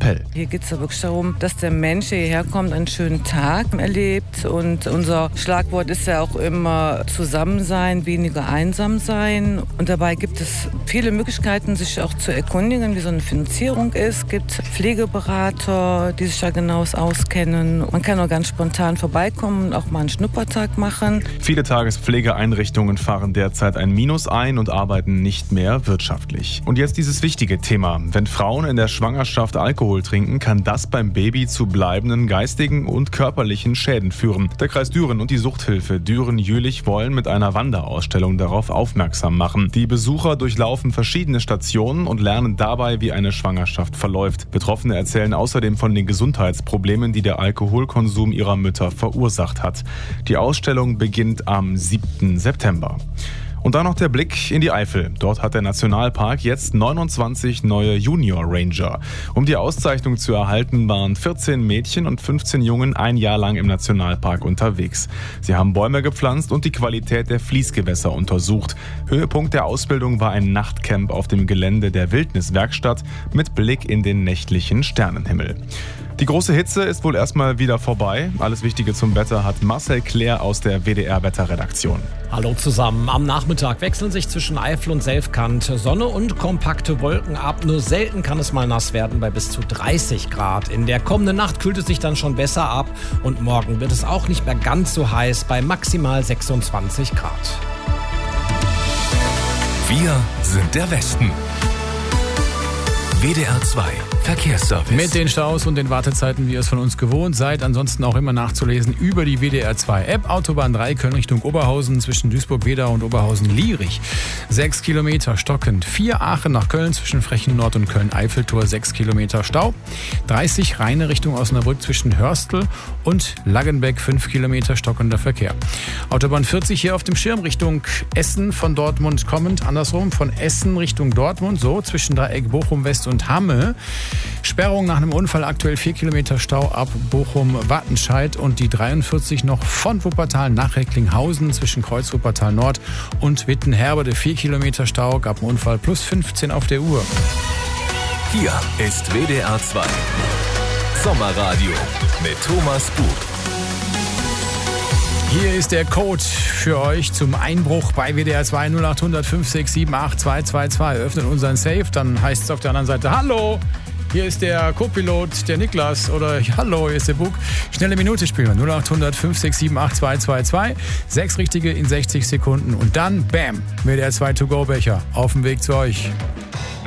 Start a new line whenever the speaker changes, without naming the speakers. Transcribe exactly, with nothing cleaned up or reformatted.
Appell.
Hier geht es ja wirklich darum, dass der Mensch hierher kommt, einen schönen Tag erlebt. Und unser Schlagwort ist ja auch immer zusammen sein, weniger einsam sein. Und dabei gibt es viele Möglichkeiten, sich auch zu erkundigen, wie so eine Finanzierung ist. Es gibt Pflegeberater, die sich da genau auskennen. Man kann auch ganz spontan vorbeikommen und auch mal einen Schnuppertag machen.
Viele Tagespflegeeinrichtungen fahren derzeit ein Minus ein und arbeiten nicht mehr wirtschaftlich. Und jetzt dieses wichtige Thema. Wenn Frauen in der Schwangerschaft Alkohol trinken, kann das beim Baby zu bleibenden geistigen und körperlichen Schäden führen. Der Kreis Düren und die Suchthilfe Düren-Jülich wollen mit einer Wanderausstellung darauf aufmerksam machen. Die Besucher durchlaufen verschiedene Stationen und lernen dabei, wie eine Schwangerschaft verläuft. Betroffene erzählen außerdem von den Gesundheitsproblemen, die der Alkoholkonsum ihrer Mütter verursacht hat. Die Ausstellung beginnt am siebten September. Und dann noch der Blick in die Eifel. Dort hat der Nationalpark jetzt neunundzwanzig neue Junior Ranger. Um die Auszeichnung zu erhalten, waren vierzehn Mädchen und fünfzehn Jungen ein Jahr lang im Nationalpark unterwegs. Sie haben Bäume gepflanzt und die Qualität der Fließgewässer untersucht. Höhepunkt der Ausbildung war ein Nachtcamp auf dem Gelände der Wildniswerkstatt mit Blick in den nächtlichen Sternenhimmel. Die große Hitze ist wohl erstmal wieder vorbei. Alles Wichtige zum Wetter hat Marcel Klär aus der W D R-Wetterredaktion.
Hallo zusammen. Am Nachmittag wechseln sich zwischen Eifel und Selfkant Sonne und kompakte Wolken ab. Nur selten kann es mal nass werden bei bis zu dreißig Grad. In der kommenden Nacht kühlt es sich dann schon besser ab. Und morgen wird es auch nicht mehr ganz so heiß bei maximal sechsundzwanzig Grad.
Wir sind der Westen. W D R zwei Verkehrsservice.
Mit den Staus und den Wartezeiten, wie ihr es von uns gewohnt seid. Ansonsten auch immer nachzulesen über die W D R zwei App. Autobahn drei Köln Richtung Oberhausen zwischen Duisburg-Wedau und Oberhausen-Lierig. Sechs Kilometer stockend. Vier Aachen nach Köln zwischen Frechen Nord und Köln-Eiffeltor. Sechs Kilometer Stau. dreißig Rheine Richtung Osnabrück zwischen Hörstel und Laggenbeck. Fünf Kilometer stockender Verkehr. Autobahn vierzig hier auf dem Schirm Richtung Essen von Dortmund kommend. Andersrum von Essen Richtung Dortmund. So zwischen Dreieck Bochum West und Hamme. Sperrung nach einem Unfall, aktuell vier Kilometer Stau ab Bochum-Wattenscheid und die dreiundvierzig noch von Wuppertal nach Recklinghausen zwischen Kreuz Wuppertal Nord und Wittenherbede. vier Kilometer Stau, gab einen Unfall, plus fünfzehn auf der Uhr.
Hier ist W D R zwei Sommerradio mit Thomas Buch.
Hier ist der Code für euch zum Einbruch bei W D R zwei null acht null null fünf sechs sieben acht zwei zwei zwei. Öffnet unseren Safe, dann heißt es auf der anderen Seite: Hallo, hier ist der Co-Pilot, der Niklas, oder Hallo, hier ist der Bug. Schnelle Minute spielen wir. null acht null null fünf sechs sieben acht zwei zwei zwei. Sechs richtige in sechzig Sekunden und dann, bam, W D R zwei To-Go-Becher auf dem Weg zu euch.